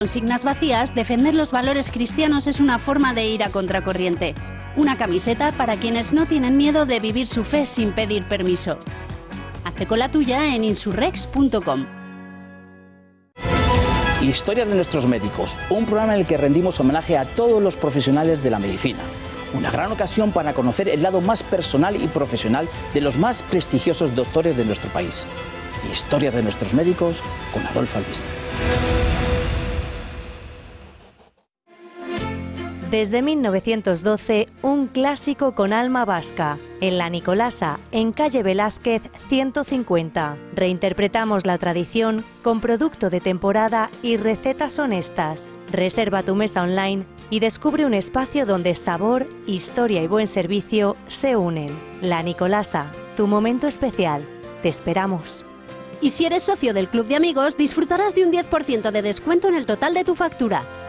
Consignas vacías, defender los valores cristianos es una forma de ir a contracorriente. Una camiseta para quienes no tienen miedo de vivir su fe sin pedir permiso. Hazte con la tuya en insurrex.com. Historias de nuestros médicos, un programa en el que rendimos homenaje a todos los profesionales de la medicina. Una gran ocasión para conocer el lado más personal y profesional de los más prestigiosos doctores de nuestro país. Historias de nuestros médicos con Adolfo Albiste. Desde 1912, un clásico con alma vasca. En La Nicolasa, en calle Velázquez 150. Reinterpretamos la tradición con producto de temporada y recetas honestas. Reserva tu mesa online y descubre un espacio donde sabor, historia y buen servicio se unen. La Nicolasa, tu momento especial. Te esperamos. Y si eres socio del Club de Amigos, disfrutarás de un 10% de descuento en el total de tu factura.